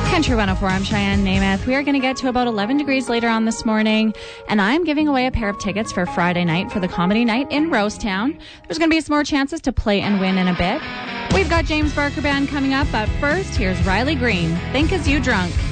Country 104, I'm Cheyenne Namath. We are going to get to about 11 degrees later on this morning, and I'm giving away a pair of tickets for Friday night for the Comedy Night in Rosetown. There's going to be some more chances to play and win in a bit. We've got James Barker Band coming up, but first, here's Riley Green, Think As You Drunk.